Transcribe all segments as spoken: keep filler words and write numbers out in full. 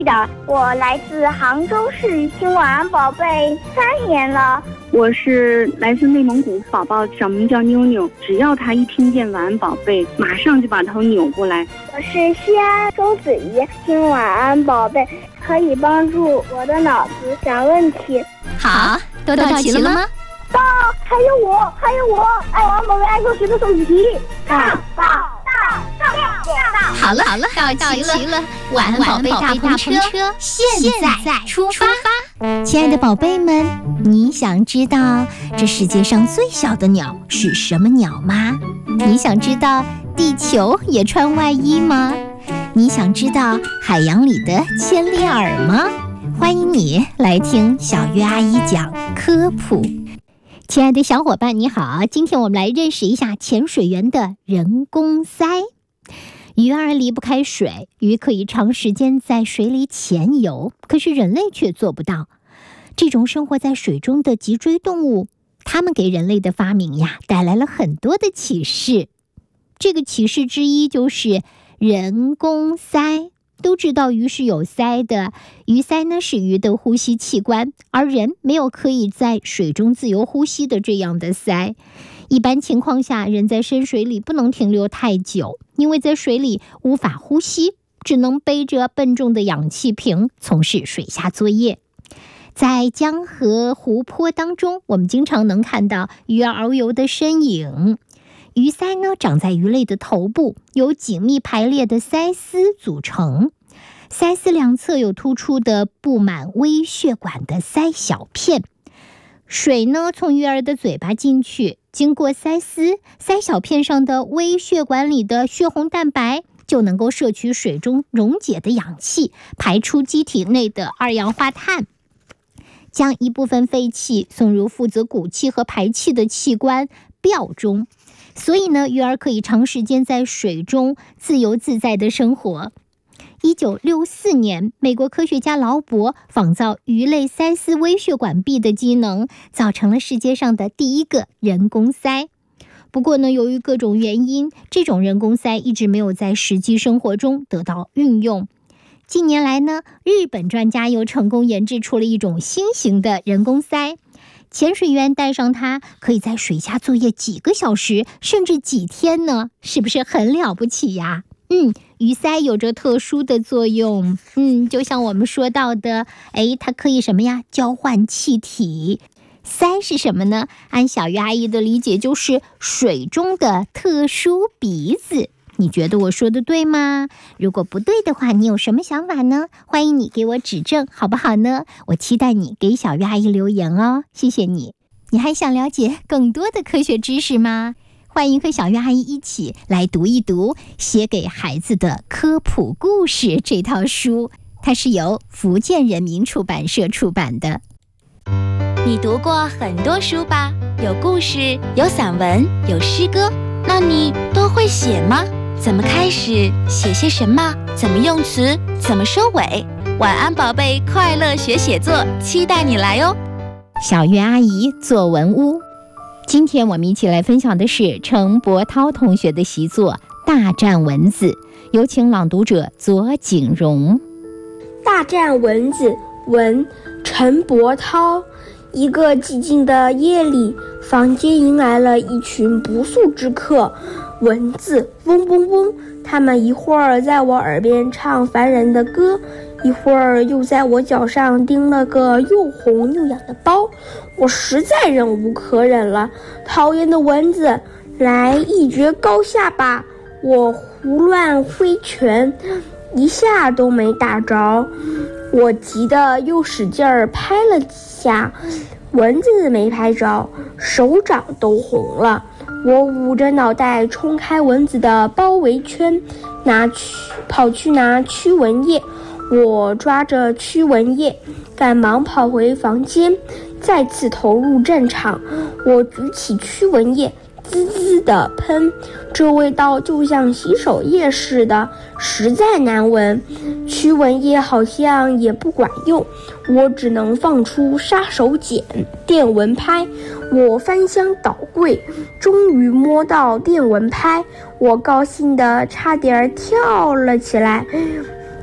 的，我来自杭州市，听晚安宝贝三年了。 我是来自内蒙古，宝宝小名叫妞妞，只要他一听见晚安宝贝，马上就把头扭过来。 我是西安周子怡，听晚安宝贝可以帮助我的脑子想问题。 好，都到齐了吗？ 到，还有我，还有我，爱晚安宝贝爱做学的宋子琪。到到到到到。 好了好了，到齐了，晚安宝贝大篷车现在出发。 亲爱的宝贝们，你想知道这世界上最小的鸟是什么鸟吗？你想知道地球也穿外衣吗？你想知道海洋里的千里耳吗？欢迎你来听小月阿姨讲科普。亲爱的小伙伴你好，今天我们来认识一下潜水员的人工鳃。鱼儿离不开水，鱼可以长时间在水里潜游，可是人类却做不到。这种生活在水中的脊椎动物，它们给人类的发明呀带来了很多的启示。这个启示之一就是人工鳃。都知道鱼是有鳃的，鱼鳃呢是鱼的呼吸器官，而人没有可以在水中自由呼吸的这样的鳃。一般情况下，人在深水里不能停留太久，因为在水里无法呼吸，只能背着笨重的氧气瓶从事水下作业。在江河湖泊当中，我们经常能看到鱼儿遨游的身影。鱼鳃呢长在鱼类的头部，由紧密排列的鳃丝组成。鳃丝两侧有突出的布满微血管的鳃小片。水呢从鱼儿的嘴巴进去，经过鳃丝，鳃小片上的微血管里的血红蛋白就能够摄取水中溶解的氧气，排出机体内的二氧化碳，将一部分废气送入负责鼓气和排气的器官鳔中。所以呢，鱼儿可以长时间在水中自由自在地生活。一九六四年，美国科学家劳勃仿造鱼类鳃丝微血管壁的机能，造成了世界上的第一个人工鳃。不过呢，由于各种原因，这种人工鳃一直没有在实际生活中得到运用。近年来呢，日本专家又成功研制出了一种新型的人工鳃。潜水员带上它，可以在水下作业几个小时，甚至几天呢，是不是很了不起呀？嗯，鱼鳃有着特殊的作用，嗯，就像我们说到的，哎，它可以什么呀？交换气体。鳃是什么呢？按小鱼阿姨的理解，就是水中的特殊鼻子。你觉得我说的对吗？如果不对的话，你有什么想法呢？欢迎你给我指正，好不好呢？我期待你给小鱼阿姨留言哦，谢谢你。你还想了解更多的科学知识吗？欢迎和小鱼阿姨一起来读一读《写给孩子的科普故事》这套书，它是由福建人民出版社出版的。 你读过很多书吧？有故事，有散文，有诗歌，那你都会写吗？怎么开始？写些什么？怎么用词？怎么收尾？晚安宝贝，快乐学写作，期待你来哦！ 小月阿姨作文屋，今天我们一起来分享的是程博涛同学的习作《大战蚊子》，有请朗读者左景荣。 大战蚊子，文程博涛。一个寂静的夜里，房间迎来了一群不速之客。蚊子嗡嗡嗡，它们一会儿在我耳边唱烦人的歌，一会儿又在我脚上叮了个又红又痒的包。我实在忍无可忍了，讨厌的蚊子，来一决高下吧！我胡乱挥拳，一下都没打着。我急得又使劲儿拍了几下，蚊子没拍着，手掌都红了。我捂着脑袋冲开蚊子的包围圈，拿去跑去拿驱蚊液。我抓着驱蚊液，赶忙跑回房间，再次投入战场。我举起驱蚊液，滋滋地喷，这味道就像洗手液似的，实在难闻。驱蚊液好像也不管用，我只能放出杀手锏电蚊拍。我翻箱倒柜，终于摸到电蚊拍，我高兴得差点跳了起来。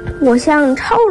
我像超人。